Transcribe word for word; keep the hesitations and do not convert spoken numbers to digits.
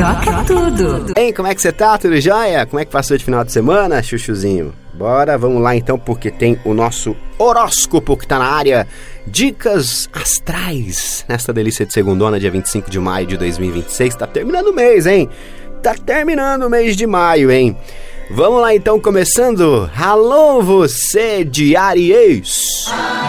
Troca tudo. Hein, como é que você tá? Tudo jóia? Como é que passou de final de semana, chuchuzinho? Bora, vamos lá então, porque tem o nosso horóscopo que tá na área. Dicas astrais nesta delícia de segundona, dia vinte e cinco de maio de dois mil e vinte e seis. Tá terminando o mês, hein? Tá terminando o mês de maio, hein? Vamos lá então, começando. Alô, você de Áries!